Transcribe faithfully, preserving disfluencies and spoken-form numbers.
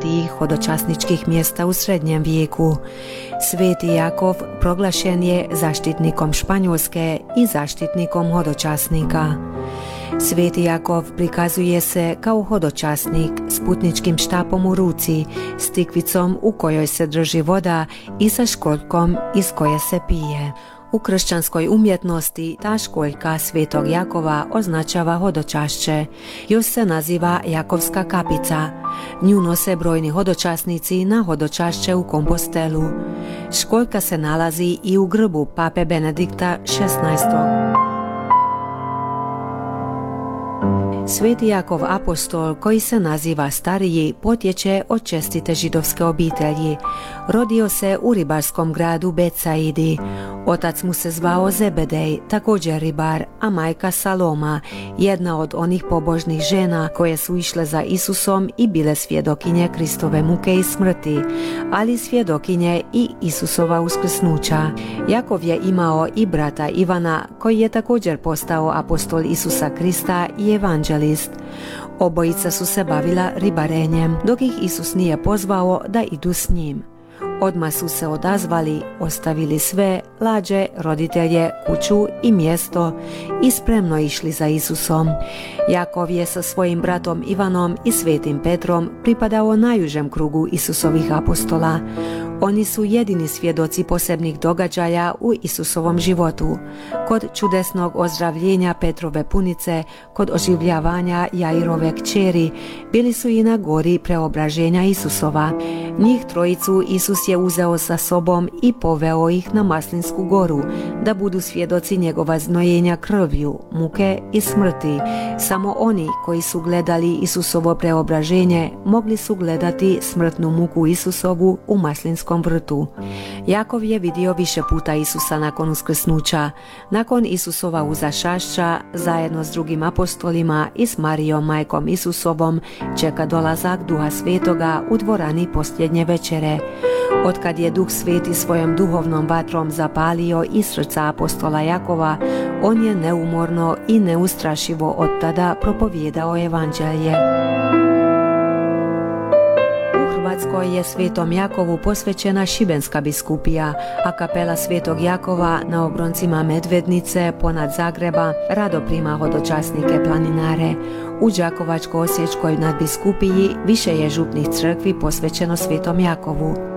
najpoznatijih hodočasničkih mjesta u srednjem vijeku. Sveti Jakov proglašen je zaštitnikom Španjolske i zaštitnikom hodočasnika. Sveti Jakov prikazuje se kao hodočasnik s putničkim štapom u ruci, s tikvicom u kojoj se drži voda i sa školjkom iz koje se pije. U kršćanskoj umjetnosti ta školjka Svetog Jakova označava hodočašće. Još se naziva Jakovska kapica. Nju nose brojni hodočasnici na hodočašće u Kompostelu. Školjka se nalazi i u grbu pape Benedikta šesnaestog. Sveti Jakov apostol, koji se naziva Stariji, potječe od čestite židovske obitelji. Rodio se u ribarskom gradu Betsaidi. Otac mu se zvao Zebedej, također ribar, a majka Saloma, jedna od onih pobožnih žena koje su išle za Isusom i bile svjedokinje Kristove muke i smrti, ali svjedokinje i Isusova uskrsnuća. Jakov je imao i brata Ivana, koji je također postao apostol Isusa Krista i evanđelist. Obojica su se bavila ribarenjem, dok ih Isus nije pozvao da idu s njim. Odmah su se odazvali, ostavili sve, lađe, roditelje, kuću i mjesto i spremno išli za Isusom. Jakov je sa svojim bratom Ivanom i Svetim Petrom pripadao najužem krugu Isusovih apostola. Oni su jedini svjedoci posebnih događaja u Isusovom životu. Kod čudesnog ozdravljenja Petrove punice, kod oživljavanja Jairove kćeri, bili su i na gori preobraženja Isusova. Njih trojicu Isus je uzeo sa sobom i poveo ih na Maslinsku goru, da budu svjedoci njegova znojenja krvlju, muke i smrti. Samo oni koji su gledali Isusovo preobraženje mogli su gledati smrtnu muku Isusovu u Maslinskom vrtu. Jakov je vidio više puta Isusa nakon uskrsnuća. Nakon Isusova uzašašća, zajedno s drugim apostolima i s Marijom majkom Isusovom, čeka dolazak Duha Svetoga u dvorani posljednje večere. Otkad je Duh Sveti svojom duhovnom vatrom zapalio i srca apostola Jakova, on je neumorno i neustrašivo od tada propovijedao evanđelje. U Hrvatskoj je Svetom Jakovu posvećena Šibenska biskupija, a kapela Svetog Jakova na obroncima Medvednice ponad Zagreba rado prima hodočasnike planinare. U Đakovačko-osječkoj nadbiskupiji više je župnih crkvi posvećeno Svetom Jakovu.